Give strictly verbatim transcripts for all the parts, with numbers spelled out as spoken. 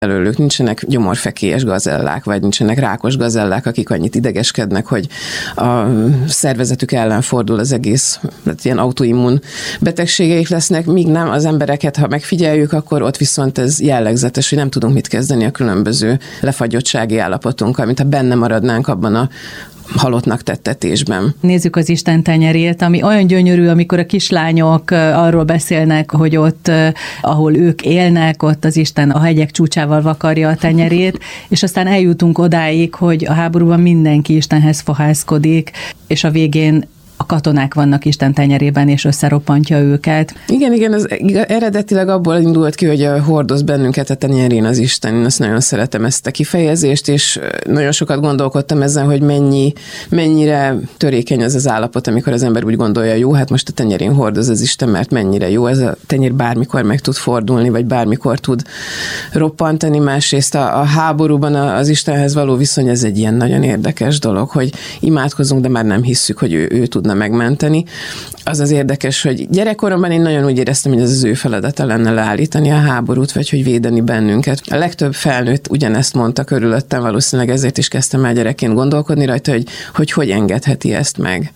előlük, nincsenek gyomorfekélyes gazellák, vagy nincsenek rákos gazellák, akik annyit idegeskednek, hogy a szervezetük ellen fordul az egész, tehát ilyen autoimmun betegségeik lesznek, míg nem az embereket, ha megfigyeljük, akkor ott viszont ez jellegzetes, hogy nem tudunk mit kezdeni a különböző lefagyottsági állapotunkkal, mint ha benne maradnánk abban a halottnak tettetésben. Nézzük az Isten tenyerét, ami olyan gyönyörű, amikor a kislányok arról beszélnek, hogy ott, ahol ők élnek, ott az Isten a hegyek csúcsával vakarja a tenyerét, és aztán eljutunk odáig, hogy a háborúban mindenki Istenhez fohászkodik, és a végén a katonák vannak Isten tenyerében, és összeroppantja őket. Igen, igen, az eredetileg abból indult ki, hogy hordoz bennünket a tenyerén az Isten. Én azt nagyon szeretem, ezt a kifejezést, és nagyon sokat gondolkodtam ezen, hogy mennyi, mennyire törékeny az az állapot, amikor az ember úgy gondolja, jó, hát most a tenyerén hordoz az Isten, mert mennyire jó, ez a tenyér bármikor meg tud fordulni, vagy bármikor tud roppantani. Másrészt a, a háborúban az Istenhez való viszony, ez egy ilyen nagyon érdekes dolog, hogy imádkozunk, de már nem hisszük, hogy ő, ő tudna megmenteni. Az az érdekes, hogy gyerekkoromban én nagyon úgy éreztem, hogy ez az ő feladata lenne leállítani a háborút, vagy hogy védeni bennünket. A legtöbb felnőtt ugyanezt mondta körülöttem, valószínűleg ezért is kezdtem el gyerekként gondolkodni rajta, hogy hogy, hogy engedheti ezt meg.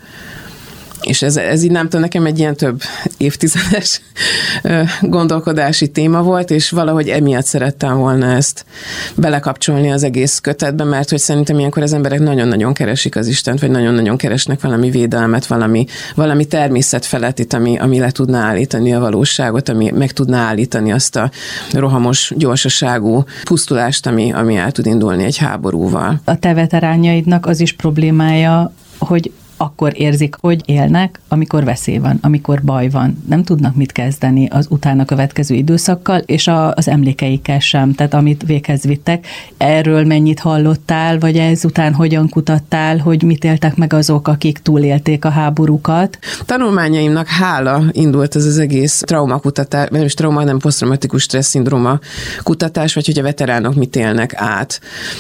És ez, ez így nem tudom, nekem egy ilyen több évtizedes gondolkodási téma volt, és valahogy emiatt szerettem volna ezt belekapcsolni az egész kötetbe, mert hogy szerintem ilyenkor az emberek nagyon-nagyon keresik az Istent, vagy nagyon-nagyon keresnek valami védelmet, valami, valami természet felettit, ami, ami le tudná állítani a valóságot, ami meg tudná állítani azt a rohamos, gyorsaságú pusztulást, ami, ami el tud indulni egy háborúval. A te veteránjaidnak az is problémája, hogy akkor érzik, hogy élnek, amikor veszély van, amikor baj van. Nem tudnak mit kezdeni az utána következő időszakkal, és a, az emlékeikkel sem, tehát amit véghez vittek. Erről mennyit hallottál, vagy ezután hogyan kutattál, hogy mit éltek meg azok, akik túlélték a háborúkat? Tanulmányaimnak hála indult ez az egész traumakutatás, nem is trauma, hanem posztraumatikus stressz szindróma kutatás, vagy hogy a veteránok mit élnek át.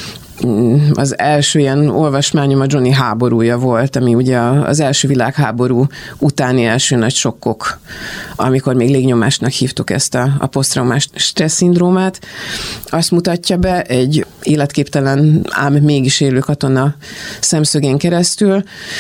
Az első ilyen olvasmányom a Johnny háborúja volt, ami ugye az első világháború utáni első nagy sokkok, amikor még légnyomásnak hívtuk ezt a, a posztraumás stressz szindrómát. Azt mutatja be egy életképtelen, ám mégis élő katona szemszögén keresztül,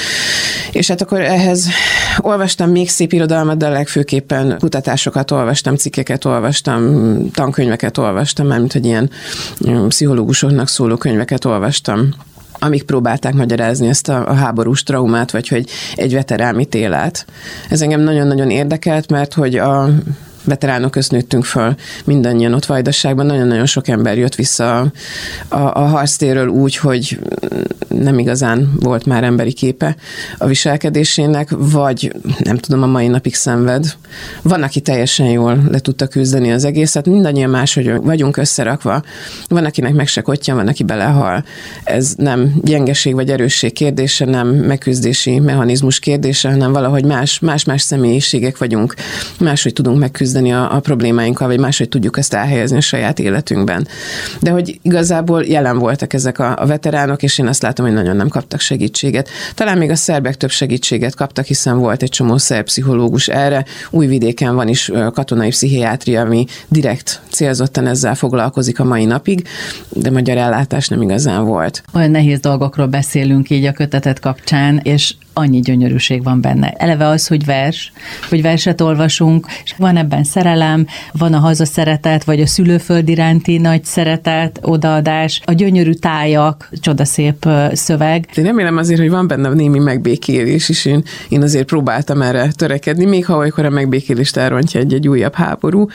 és hát akkor ehhez olvastam még szép irodalmat, de legfőképpen kutatásokat olvastam, cikkeket olvastam, tankönyveket olvastam, mármint, hogy ilyen pszichológusoknak szóló könyveket olvastam, amik próbálták magyarázni ezt a, a háborús traumát, vagy hogy egy veterán mit él át. Ez engem nagyon-nagyon érdekelt, mert hogy a veteránok közt nőttünk föl, mindannyian ott Vajdaságban, nagyon-nagyon sok ember jött vissza a, a, a harctérről úgy, hogy nem igazán volt már emberi képe a viselkedésének, vagy nem tudom, a mai napig szenved. Van, aki teljesen jól le tudta küzdeni az egészet, mindannyian máshogy vagyunk összerakva, van, akinek meg se kottya, van, aki belehal. Ez nem gyengeség vagy erősség kérdése, nem megküzdési mechanizmus kérdése, hanem valahogy más, más-más személyiségek vagyunk, máshogy tudunk megküzdeni A, a problémáinkkal, vagy máshogy tudjuk ezt elhelyezni a saját életünkben. De hogy igazából jelen voltak ezek a, a veteránok, és én azt látom, hogy nagyon nem kaptak segítséget. Talán még a szerbek több segítséget kaptak, hiszen volt egy csomó szerb pszichológus erre. Újvidéken van is katonai pszichiátria, ami direkt célzottan ezzel foglalkozik a mai napig, de magyar ellátás nem igazán volt. Olyan nehéz dolgokról beszélünk így a kötetet kapcsán, és annyi gyönyörűség van benne. Eleve az, hogy vers, hogy verset olvasunk, és van ebben szerelem, van a hazaszeretet, vagy a szülőföld iránti nagy szeretet, odaadás, a gyönyörű tájak, csodaszép szöveg. Én remélem azért, hogy van benne némi megbékélés is, én, én azért próbáltam erre törekedni, még ha olykor a megbékélést elrontja egy-egy újabb háború.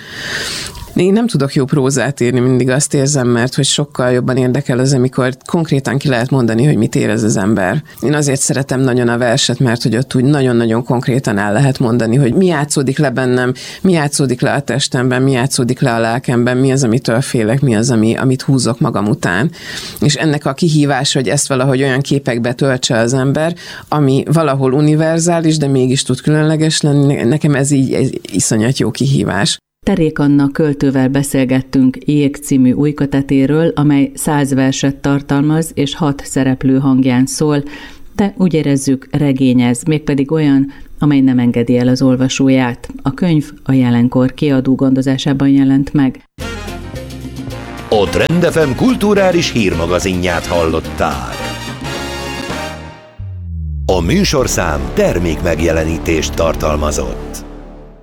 Én nem tudok jó prózát írni, mindig azt érzem, mert hogy sokkal jobban érdekel az, amikor konkrétan ki lehet mondani, hogy mit érez az ember. Én azért szeretem nagyon a verset, mert hogy ott úgy nagyon-nagyon konkrétan el lehet mondani, hogy mi játszódik le bennem, mi játszódik le a testemben, mi játszódik le a lelkemben, mi az, amitől félek, mi az, ami, amit húzok magam után. És ennek a kihívás, hogy ezt valahogy olyan képekbe töltse az ember, ami valahol univerzális, de mégis tud különleges lenni. Nekem ez így egy iszonyat jó kihívás. Terék Anna költővel beszélgettünk Jég című új kötetéről, amely száz verset tartalmaz és hat szereplő hangján szól, de úgy érezzük regényez, mégpedig olyan, amely nem engedi el az olvasóját. A könyv a Jelenkor kiadó gondozásában jelent meg. A Trend ef em kulturális hírmagazinját hallották. A műsorszám termék megjelenítést tartalmazott.